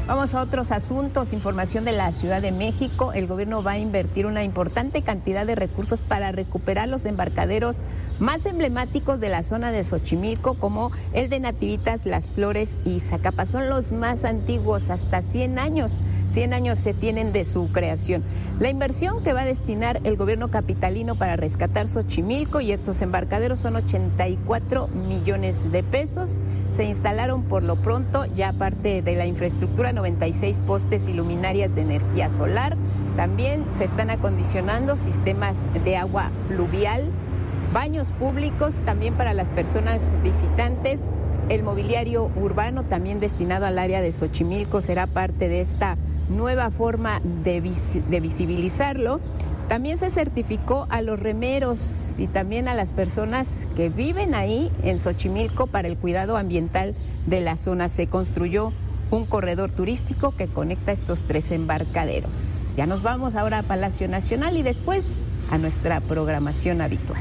Vamos a otros asuntos. Información de la Ciudad de México. El gobierno va a invertir una importante cantidad de recursos para recuperar los embarcaderos más emblemáticos de la zona de Xochimilco, como el de Nativitas, Las Flores y Zacapa. Son los más antiguos, hasta 100 años. 100 años se tienen de su creación. La inversión que va a destinar el gobierno capitalino para rescatar Xochimilco y estos embarcaderos son 84 millones de pesos. Se instalaron por lo pronto, ya aparte de la infraestructura, 96 postes y luminarias de energía solar. También se están acondicionando sistemas de agua pluvial, baños públicos también para las personas visitantes. El mobiliario urbano también destinado al área de Xochimilco será parte de esta nueva forma de visibilizarlo. También se certificó a los remeros y también a las personas que viven ahí en Xochimilco para el cuidado ambiental de la zona. Se construyó un corredor turístico que conecta estos 3 embarcaderos. Ya nos vamos ahora a Palacio Nacional y después a nuestra programación habitual.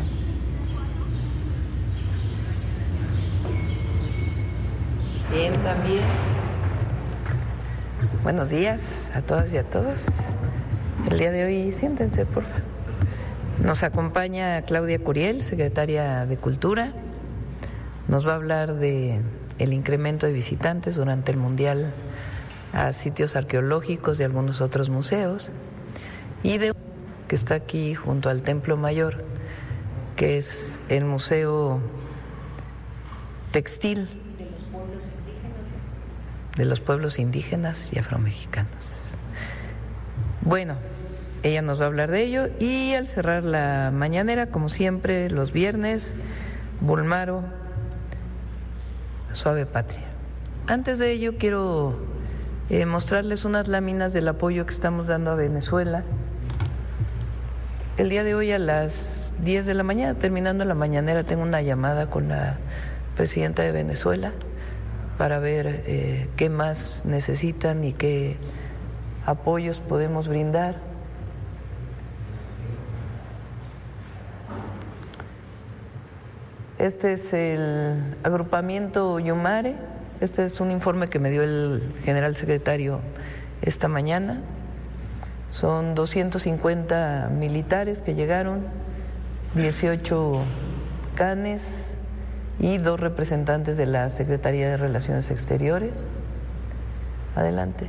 Bien, también. Buenos días a todas y a todos. El día de hoy, siéntense, por favor. Nos acompaña Claudia Curiel, secretaria de Cultura. Nos va a hablar de el incremento de visitantes durante el Mundial a sitios arqueológicos y algunos otros museos. Y de que está aquí junto al Templo Mayor, que es el Museo Textil de los pueblos indígenas y afromexicanos. Bueno, ella nos va a hablar de ello y al cerrar la mañanera, como siempre, los viernes, Bulmaro, Suave Patria. Antes de ello quiero mostrarles unas láminas del apoyo que estamos dando a Venezuela. El día de hoy a las 10 de la mañana, terminando la mañanera, tengo una llamada con la presidenta de Venezuela para ver qué más necesitan y qué apoyos podemos brindar. Este es el agrupamiento Yumare. Este es un informe que me dio el general secretario esta mañana. Son 250 militares que llegaron, 18 canes y 2 representantes de la Secretaría de Relaciones Exteriores. Adelante.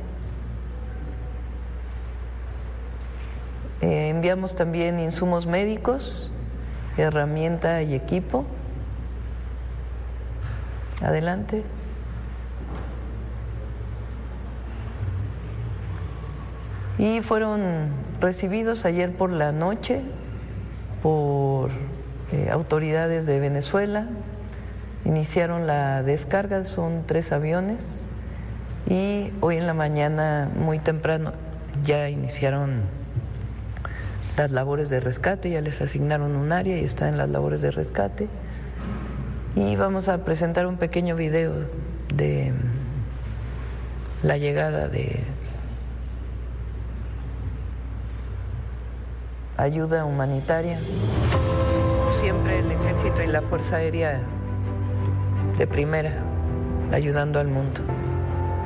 Enviamos también insumos médicos, herramienta y equipo. Adelante. Y fueron recibidos ayer por la noche por autoridades de Venezuela. Iniciaron la descarga, son 3 aviones y hoy en la mañana muy temprano ya iniciaron las labores de rescate, ya les asignaron un área y están en las labores de rescate. Y vamos a presentar un pequeño video de la llegada de ayuda humanitaria. Siempre el Ejército y la Fuerza Aérea de primera, ayudando al mundo.